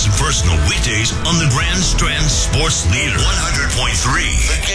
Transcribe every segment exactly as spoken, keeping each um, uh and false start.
and personal weekdays on the Grand Strand Sports Leader. one hundred point three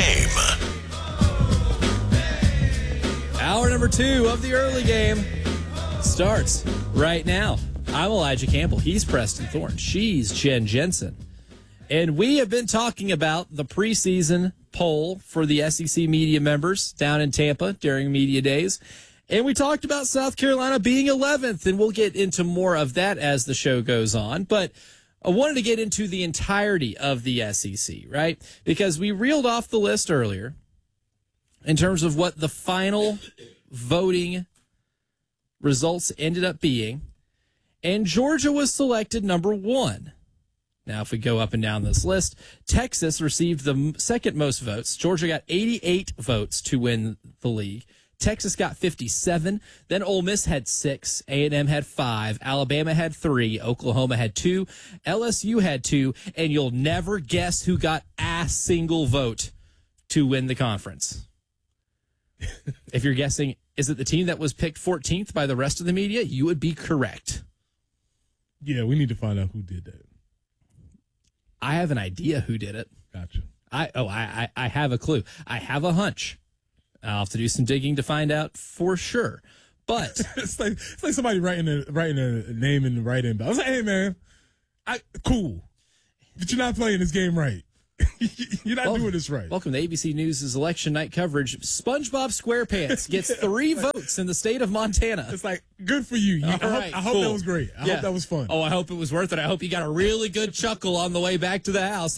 The Game. Hour number two of the early game starts right now. I'm Elijah Campbell. He's Preston Thorne. She's Jen Jensen. And we have been talking about the preseason poll for the S E C media members down in Tampa during media days. And we talked about South Carolina being eleventh, and we'll get into more of that as the show goes on. But I wanted to get into the entirety of the S E C, right? Because we reeled off the list earlier in terms of what the final voting results ended up being. And Georgia was selected number one. Now, if we go up and down this list, Texas received the second most votes. Georgia got eighty-eight votes to win the league. Texas got fifty-seven. Then Ole Miss had six. A and M had five. Alabama had three. Oklahoma had two. L S U had two. And you'll never guess who got a single vote to win the conference. If you're guessing, is it the team that was picked fourteenth by the rest of the media? You would be correct. Yeah, we need to find out who did that. I have an idea who did it. Gotcha. I oh I, I I have a clue. I have a hunch. I'll have to do some digging to find out for sure. But it's like it's like somebody writing a writing a name in the right inbox. I was like, hey man, I cool, but you're not playing this game right. You're not well, doing this right. Welcome to A B C News' election night coverage. SpongeBob SquarePants gets yeah, three right. votes in the state of Montana. It's like, good for you. you I, right, hope, I hope cool. that was great. I yeah. hope that was fun. Oh, I hope it was worth it. I hope you got a really good chuckle on the way back to the house.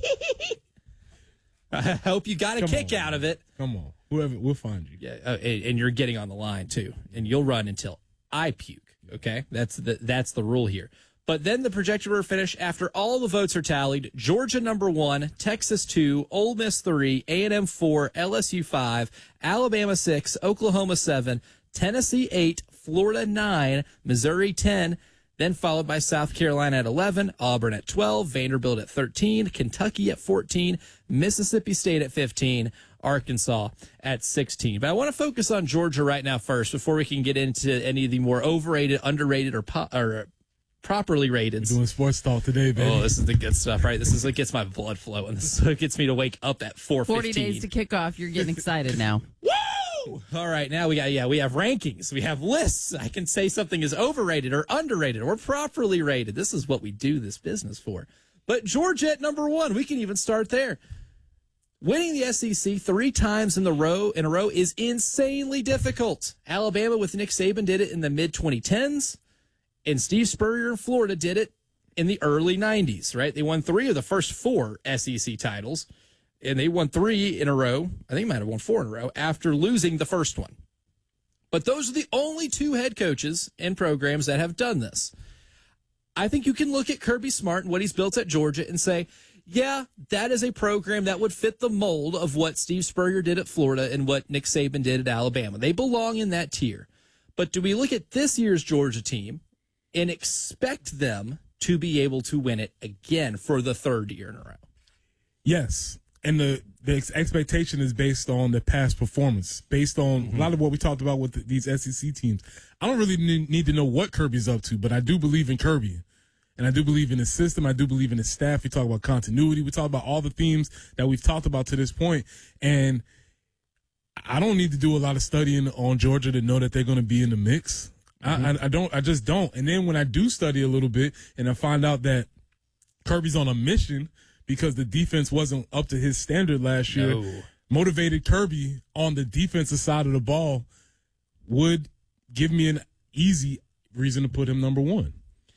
I hope you got a Come kick on, out of it. Come on. Whoever, we'll find you. Yeah, uh, and, and you're getting on the line, too. And you'll run until I puke, okay? That's the, that's the rule here. But then the projected order finish, after all the votes are tallied, Georgia number one, Texas two, Ole Miss three, A and M four, L S U five, Alabama six, Oklahoma seven, Tennessee eight, Florida nine, Missouri ten, then followed by South Carolina at eleven, Auburn at twelve, Vanderbilt at thirteen, Kentucky at fourteen, Mississippi State at fifteen, Arkansas at sixteen. But I want to focus on Georgia right now first before we can get into any of the more overrated, underrated, or, po- or properly rated. We're doing sports talk today, baby. Oh, this is the good stuff, right? This is what gets my blood flowing. This is what gets me to wake up at four fifteen. forty days to kick off. You're getting excited now. Woo! All right, now we got, yeah, we have rankings. We have lists. I can say something is overrated or underrated or properly rated. This is what we do this business for. But Georgia at number one, we can even start there. Winning the S E C three times in the row in a row is insanely difficult. Alabama with Nick Saban did it in the mid twenty tens. And Steve Spurrier in Florida did it in the early nineties, right? They won three of the first four S E C titles, and they won three in a row. I think they might have won four in a row after losing the first one. But those are the only two head coaches and programs that have done this. I think you can look at Kirby Smart and what he's built at Georgia and say, yeah, that is a program that would fit the mold of what Steve Spurrier did at Florida and what Nick Saban did at Alabama. They belong in that tier. But do we look at this year's Georgia team and expect them to be able to win it again for the third year in a row? Yes. And the, the expectation is based on the past performance, based on mm-hmm. a lot of what we talked about with the, these S E C teams. I don't really need to know what Kirby's up to, but I do believe in Kirby. And I do believe in his system. I do believe in his staff. We talk about continuity. We talk about all the themes that we've talked about to this point. And I don't need to do a lot of studying on Georgia to know that they're going to be in the mix. Mm-hmm. I, I, I don't. I just don't. And then when I do study a little bit and I find out that Kirby's on a mission because the defense wasn't up to his standard last year, no. motivated Kirby on the defensive side of the ball would give me an easy reason to put him number one.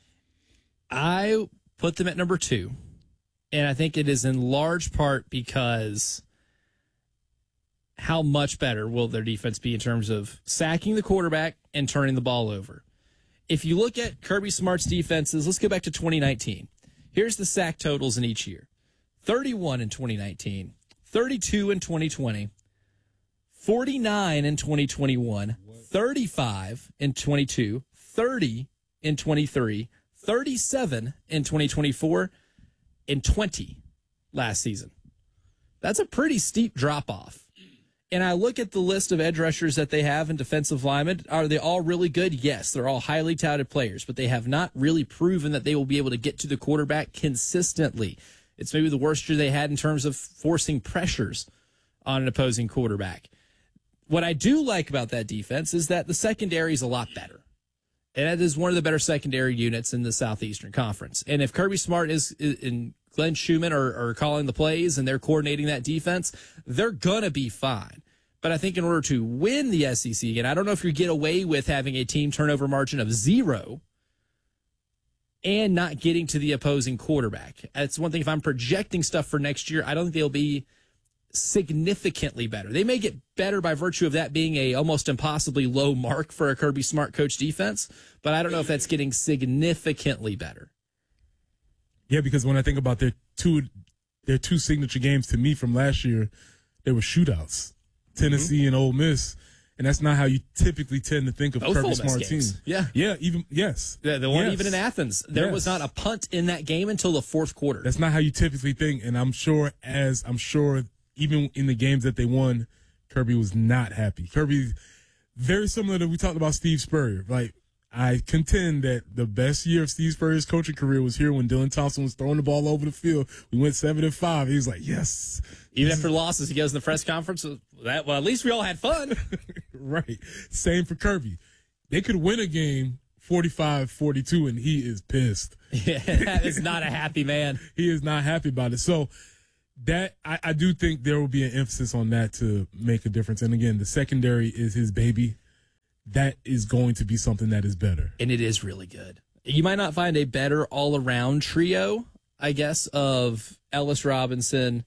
I put them at number two, and I think it is in large part because how much better will their defense be in terms of sacking the quarterback and turning the ball over. If you look at Kirby Smart's defenses, let's go back to twenty nineteen. Here's the sack totals in each year. thirty-one in twenty nineteen, thirty-two in twenty twenty, forty-nine in twenty twenty-one, thirty-five in twenty-two, thirty in twenty-three, thirty-seven in twenty twenty-four, and twenty last season. That's a pretty steep drop-off. And I look at the list of edge rushers that they have and defensive linemen. Are they all really good? Yes, they're all highly touted players, but they have not really proven that they will be able to get to the quarterback consistently. It's maybe the worst year they had in terms of forcing pressures on an opposing quarterback. What I do like about that defense is that the secondary is a lot better. And that is one of the better secondary units in the Southeastern Conference. And if Kirby Smart is, and Glenn Schumann are, are calling the plays and they're coordinating that defense, they're going to be fine. But I think in order to win the S E C again, I don't know if you get away with having a team turnover margin of zero and not getting to the opposing quarterback. That's one thing. If I'm projecting stuff for next year, I don't think they'll be significantly better. They may get better by virtue of that being a almost impossibly low mark for a Kirby Smart coach defense, but I don't know if that's getting significantly better. Yeah, because when I think about their two their two signature games to me from last year, they were shootouts, Tennessee mm-hmm. and Ole Miss, and that's not how you typically tend to think of Both Kirby Smart teams. Yeah, yeah, even yes, yeah, the one yes. even in Athens, there yes. was not a punt in that game until the fourth quarter. That's not how you typically think, and I'm sure as I'm sure. Even in the games that they won, Kirby was not happy. Kirby, very similar to we talked about Steve Spurrier. Like, I contend that the best year of Steve Spurrier's coaching career was here when Dylan Thompson was throwing the ball over the field. We went seven and five. He was like, yes. Even after losses, he goes in the press conference. That well, at least we all had fun. Right. Same for Kirby. They could win a game forty-five forty-two, and he is pissed. Yeah, that is not a happy man. He is not happy about it. So, That I, I do think there will be an emphasis on that to make a difference. And again, the secondary is his baby. That is going to be something that is better. And it is really good. You might not find a better all-around trio, I guess, of Ellis Robinson,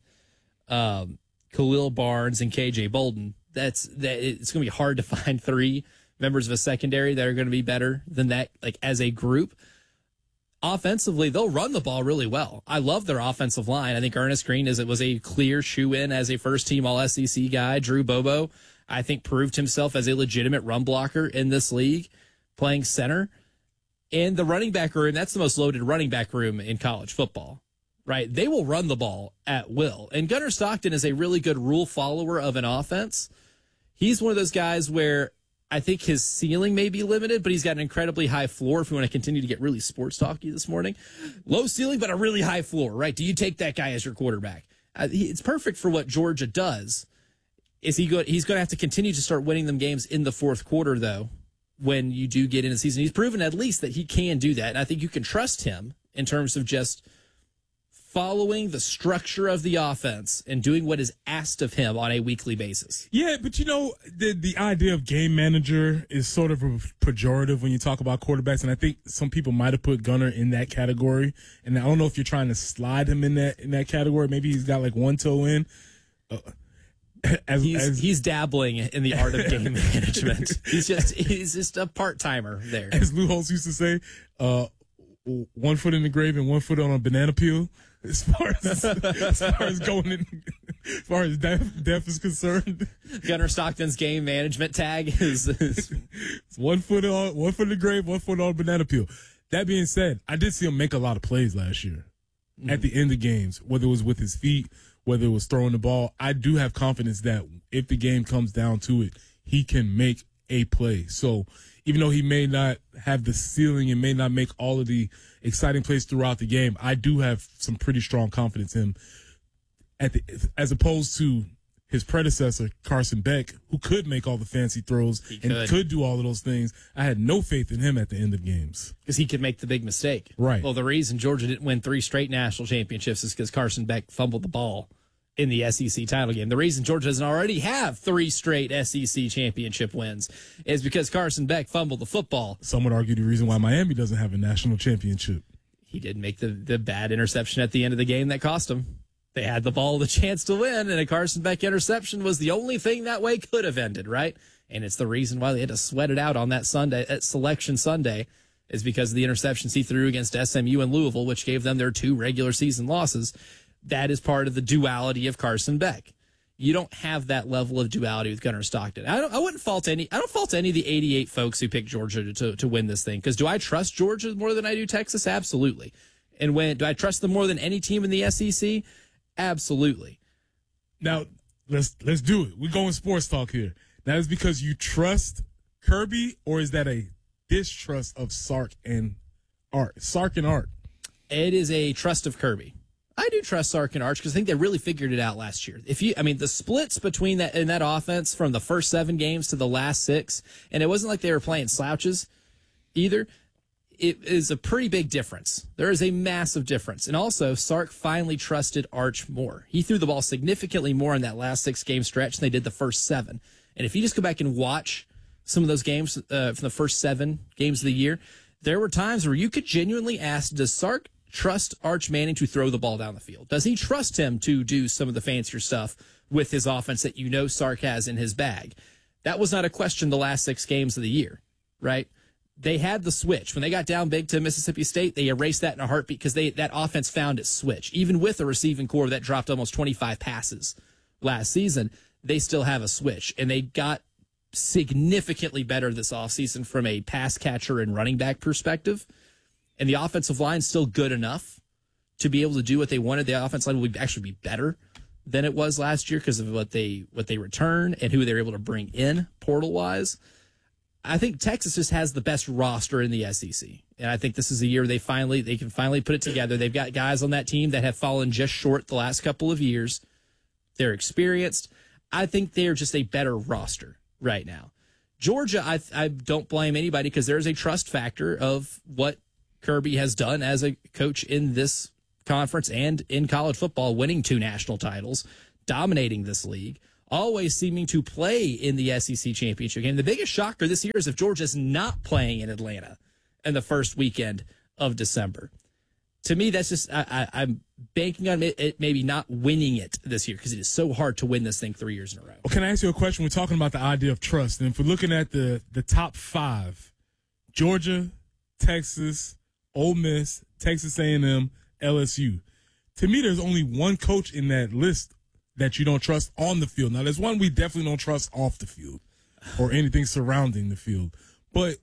um, Khalil Barnes, and K J Bolden. That's that. It's going to be hard to find three members of a secondary that are going to be better than that, like as a group. Offensively, they'll run the ball really well. I love their offensive line. I think Ernest Green is it was a clear shoe-in as a first-team All S E C guy. Drew Bobo, I think, proved himself as a legitimate run blocker in this league, playing center. And the running back room, that's the most loaded running back room in college football, right? They will run the ball at will. And Gunnar Stockton is a really good rule follower of an offense. He's one of those guys where I think his ceiling may be limited, but he's got an incredibly high floor if we want to continue to get really sports talky this morning. Low ceiling, but a really high floor, right? Do you take that guy as your quarterback? Uh, he, it's perfect for what Georgia does. Is he good? He's going to have to continue to start winning them games in the fourth quarter, though, when you do get in the season. He's proven at least that he can do that, and I think you can trust him in terms of just following the structure of the offense and doing what is asked of him on a weekly basis. Yeah, but you know, the the idea of game manager is sort of a pejorative when you talk about quarterbacks, and I think some people might have put Gunnar in that category. And I don't know if you're trying to slide him in that in that category. Maybe he's got like one toe in. Uh, as, he's as, he's dabbling in the art of game management. He's just he's just a part timer there. As Lou Holtz used to say, uh, one foot in the grave and one foot on a banana peel. As far as as far as going in, as far as death, death is concerned, Gunnar Stockton's game management tag is, is one foot on one foot in the grave, one foot on a banana peel. That being said, I did see him make a lot of plays last year mm-hmm. at the end of games, whether it was with his feet, whether it was throwing the ball. I do have confidence that if the game comes down to it, he can make a play. So even though he may not have the ceiling and may not make all of the exciting plays throughout the game, I do have some pretty strong confidence in him at the, as opposed to his predecessor, Carson Beck, who could make all the fancy throws he and could. could do all of those things. I had no faith in him at the end of games. Because he could make the big mistake. Right. Well, the reason Georgia didn't win three straight national championships is because Carson Beck fumbled the ball in the S E C title game. The reason Georgia doesn't already have three straight S E C championship wins is because Carson Beck fumbled the football. Some would argue the reason why Miami doesn't have a national championship. He did make the, the bad interception at the end of the game that cost him. They had the ball, the chance to win, and a Carson Beck interception was the only thing that way could have ended, right? And it's the reason why they had to sweat it out on that Sunday, at Selection Sunday, is because of the interceptions he threw against S M U and Louisville, which gave them their two regular season losses. That is part of the duality of Carson Beck. You don't have that level of duality with Gunnar Stockton. I don't. I wouldn't fault any. I don't fault any of the eighty-eight folks who picked Georgia to, to, to win this thing. Because do I trust Georgia more than I do Texas? Absolutely. And when do I trust them more than any team in the S E C? Absolutely. Now, let's let's do it. We're going sports talk here. That is because you trust Kirby, or is that a distrust of Sark and Art? Sark and Art. It is a trust of Kirby. I do trust Sark and Arch because I think they really figured it out last year. If you, I mean, the splits between that in that offense from the first seven games to the last six, and it wasn't like they were playing slouches either. It is a pretty big difference. There is a massive difference. And also, Sark finally trusted Arch more. He threw the ball significantly more in that last six-game stretch than they did the first seven. And if you just go back and watch some of those games uh, from the first seven games of the year, there were times where you could genuinely ask, does Sark trust Arch Manning to throw the ball down the field? Does he trust him to do some of the fancier stuff with his offense that you know Sark has in his bag? That was not a question the last six games of the year, right? They had the switch. When they got down big to Mississippi State, they erased that in a heartbeat because they that offense found its switch. Even with a receiving core that dropped almost twenty-five passes last season, they still have a switch. And they got significantly better this offseason from a pass catcher and running back perspective. And the offensive line's still good enough to be able to do what they wanted. The offensive line will actually be better than it was last year because of what they what they return and who they're able to bring in portal-wise. I think Texas just has the best roster in the S E C. And I think this is a year they finally they can finally put it together. They've got guys on that team that have fallen just short the last couple of years. They're experienced. I think they're just a better roster right now. Georgia, I, I don't blame anybody because there's a trust factor of what Kirby has done as a coach in this conference and in college football, winning two national titles, dominating this league, always seeming to play in the S E C championship game. The biggest shocker this year is if Georgia's not playing in Atlanta in the first weekend of December. To me, that's just, I, I, I'm banking on it, it maybe not winning it this year because it is so hard to win this thing three years in a row. Well, can I ask you a question? We're talking about the idea of trust. And if we're looking at the, the top five, Georgia, Texas, Ole Miss, Texas A and M, L S U. To me, there's only one coach in that list that you don't trust on the field. Now, there's one we definitely don't trust off the field or anything surrounding the field. But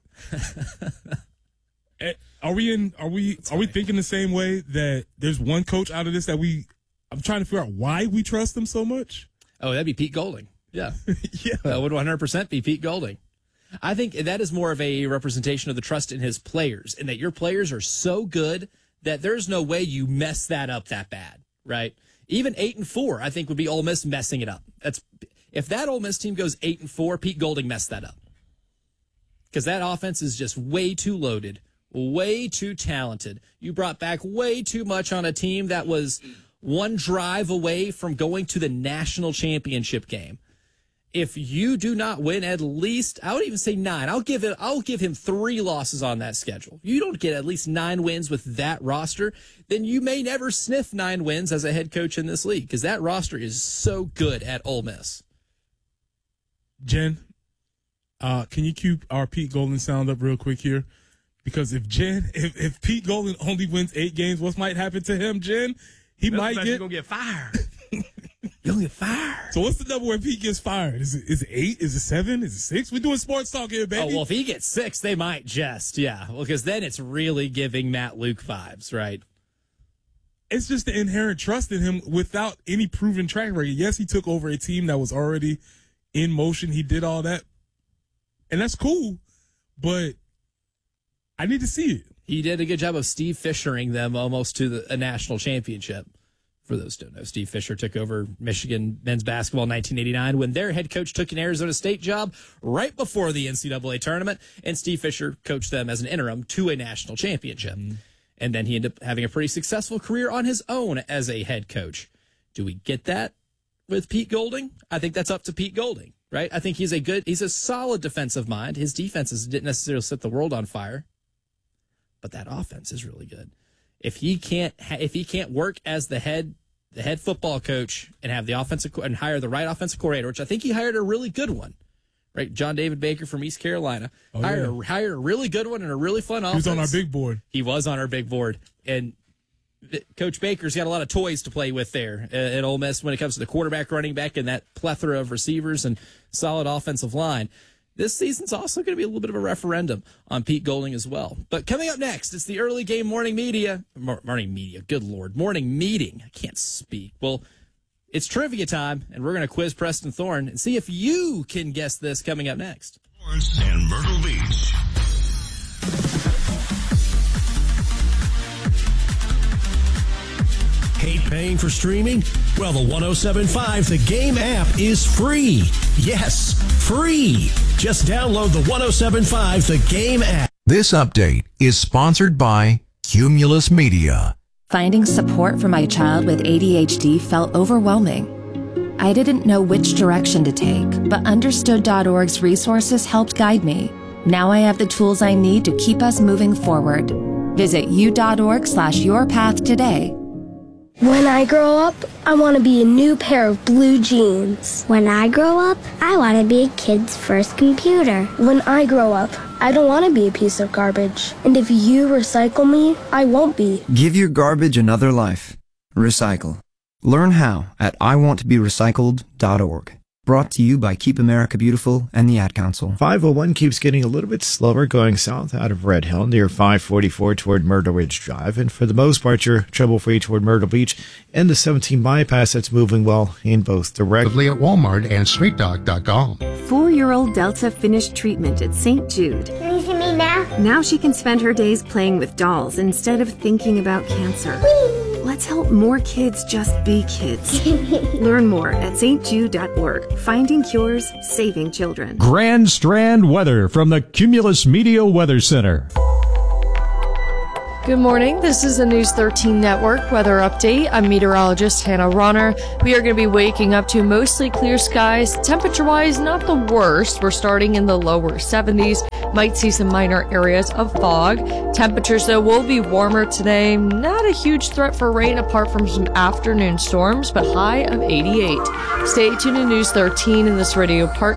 are we in? Are we? That's are funny. we thinking the same way that there's one coach out of this that we? I'm trying to figure out why we trust them so much. Oh, that'd be Pete Golding. Yeah, yeah, that would one hundred percent be Pete Golding. I think that is more of a representation of the trust in his players, and that your players are so good that there's no way you mess that up that bad, right? Even eight and four, I think, would be Ole Miss messing it up. That's if that Ole Miss team goes eight and four, Pete Golding messed that up because that offense is just way too loaded, way too talented. You brought back way too much on a team that was one drive away from going to the national championship game. If you do not win at least, I would even say nine. I'll give it. I'll give him three losses on that schedule. If you don't get at least nine wins with that roster, then you may never sniff nine wins as a head coach in this league because that roster is so good at Ole Miss. Jen, uh, can you cue our Pete Golding sound up real quick here? Because if Jen, if, if Pete Golding only wins eight games, what might happen to him, Jen? He That's might get you're gonna get fired. You'll get fired. So what's the number where Pete gets fired? Is it is it eight? Is it seven? Is it six? We're doing sports talk here, baby. Oh, well, if he gets six, they might just, yeah. Well, because then it's really giving Matt Luke vibes, right? It's just the inherent trust in him without any proven track record. Yes, he took over a team that was already in motion. He did all that. And that's cool, but I need to see it. He did a good job of Steve Fishering them almost to the, a national championship. For those who don't know, Steve Fisher took over Michigan men's basketball in nineteen eighty-nine when their head coach took an Arizona State job right before the N C double A tournament, and Steve Fisher coached them as an interim to a national championship. Mm-hmm. And then he ended up having a pretty successful career on his own as a head coach. Do we get that with Pete Golding? I think that's up to Pete Golding, right? I think he's a good, he's a solid defensive mind. His defenses didn't necessarily set the world on fire, but that offense is really good. If he can't, if he can't work as the head, the head football coach and have the offensive and hire the right offensive coordinator, which I think he hired a really good one, right? John David Baker from East Carolina oh, hired yeah. a, hired a really good one and a really fun offense. He was on our big board. He was on our big board, and Coach Baker's got a lot of toys to play with there at Ole Miss when it comes to the quarterback, running back, and that plethora of receivers and solid offensive line. This season's also going to be a little bit of a referendum on Pete Golding as well. But coming up next, it's the early game morning media. Morning media, good Lord. Morning meeting. I can't speak. Well, It's trivia time, and we're going to quiz Preston Thorne and see if you can guess this coming up next. Lawrence and Myrtle Beach. Hate paying for streaming? Well, the one oh seven point five The Game app is free. Yes, free. Just download the one oh seven point five The Game app. This update is sponsored by Cumulus Media. Finding support for my child with A D H D felt overwhelming. I didn't know which direction to take, but understood dot org's resources helped guide me. Now I have the tools I need to keep us moving forward. Visit u.org slash your path today. When I grow up, I want to be a new pair of blue jeans. When I grow up, I want to be a kid's first computer. When I grow up, I don't want to be a piece of garbage. And if you recycle me, I won't be. Give your garbage another life. Recycle. Learn how at I want to be recycled dot org. Brought to you by Keep America Beautiful and the Ad Council. five oh one keeps getting a little bit slower going south out of Red Hill near five forty-four toward Myrtle Ridge Drive. And for the most part, you're trouble-free toward Myrtle Beach and the seventeen bypass that's moving well in both directions. At Walmart and street dog dot com. Four-year-old Delta finished treatment at Saint Jude. Can you see me now? Now she can spend her days playing with dolls instead of thinking about cancer. Whee! Let's help more kids just be kids. Learn more at S T Jude dot org. Finding cures, saving children. Grand Strand weather from the Cumulus Media Weather Center. Good morning. This is the News thirteen Network weather update. I'm meteorologist Hannah Ronner. We are going to be waking up to mostly clear skies. Temperature-wise, not the worst. We're starting in the lower seventies. Might see some minor areas of fog. Temperatures, though, will be warmer today. Not a huge threat for rain apart from some afternoon storms, but high of eighty-eight. Stay tuned to News thirteen in this radio part.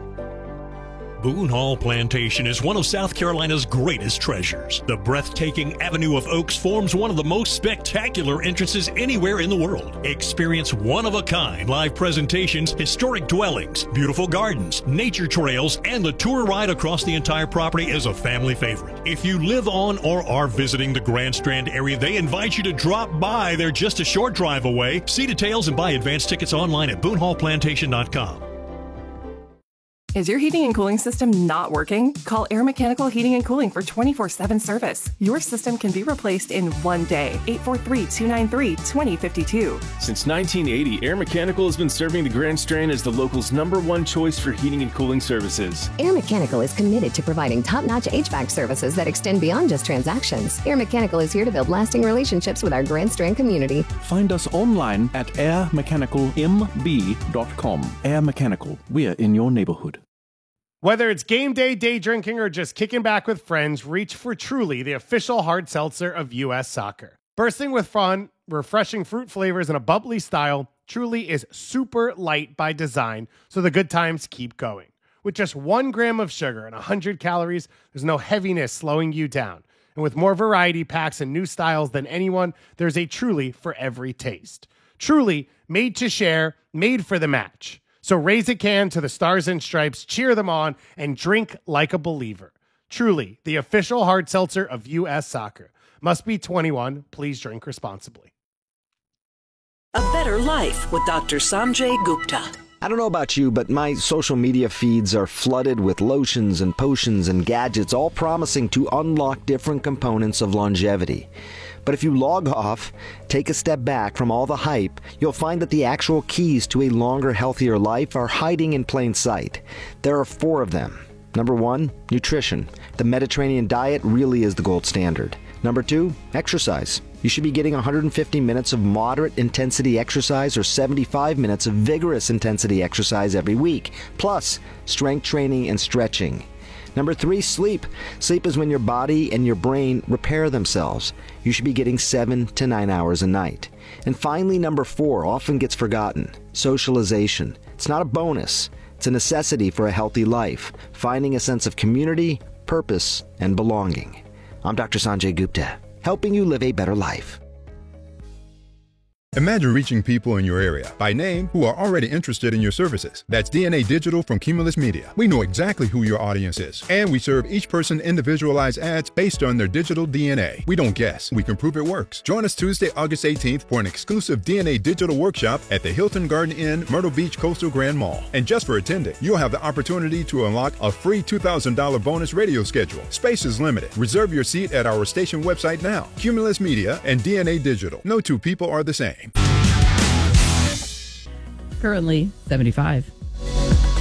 Boone Hall Plantation is one of South Carolina's greatest treasures. The breathtaking Avenue of Oaks forms one of the most spectacular entrances anywhere in the world. Experience one-of-a-kind live presentations, historic dwellings, beautiful gardens, nature trails, and the tour ride across the entire property is a family favorite. If you live on or are visiting the Grand Strand area, they invite you to drop by. They're just a short drive away. See details and buy advance tickets online at boone hall plantation dot com. Is your heating and cooling system not working? Call Air Mechanical Heating and Cooling for twenty-four seven service. Your system can be replaced in one day. eight four three, two nine three, two zero five two. Since nineteen eighty, Air Mechanical has been serving the Grand Strand as the local's number one choice for heating and cooling services. Air Mechanical is committed to providing top-notch H V A C services that extend beyond just transactions. Air Mechanical is here to build lasting relationships with our Grand Strand community. Find us online at air mechanical m b dot com. Air Mechanical, we're in your neighborhood. Whether it's game day, day drinking, or just kicking back with friends, reach for Truly, the official hard seltzer of U S Soccer. Bursting with fun, refreshing fruit flavors, and a bubbly style, Truly is super light by design, so the good times keep going. With just one gram of sugar and one hundred calories, there's no heaviness slowing you down. And with more variety packs and new styles than anyone, there's a Truly for every taste. Truly, made to share, made for the match. So raise a can to the Stars and Stripes, cheer them on, and drink like a believer. Truly, the official hard seltzer of U S Soccer. Must be twenty-one. Please drink responsibly. A better life with Doctor Sanjay Gupta. I don't know about you, but my social media feeds are flooded with lotions and potions and gadgets, all promising to unlock different components of longevity. But if you log off, take a step back from all the hype, you'll find that the actual keys to a longer, healthier life are hiding in plain sight. There are four of them. Number one, nutrition. The Mediterranean diet really is the gold standard. Number two, exercise. You should be getting one hundred fifty minutes of moderate intensity exercise or seventy-five minutes of vigorous intensity exercise every week, plus strength training and stretching. Number three, sleep. Sleep is when your body and your brain repair themselves. You should be getting seven to nine hours a night. And finally, number four, often gets forgotten, socialization. It's not a bonus. It's a necessity for a healthy life, finding a sense of community, purpose, and belonging. I'm Doctor Sanjay Gupta, helping you live a better life. Imagine reaching people in your area by name who are already interested in your services. That's D N A Digital from Cumulus Media. We know exactly who your audience is, and we serve each person individualized ads based on their digital D N A. We don't guess, we can prove it works. Join us Tuesday, August eighteenth for an exclusive D N A Digital workshop at the Hilton Garden Inn, Myrtle Beach Coastal Grand Mall. And just for attending, you'll have the opportunity to unlock a free two thousand dollars bonus radio schedule. Space is limited. Reserve your seat at our station website now. Cumulus Media and D N A Digital. No two people are the same. Currently seventy-five.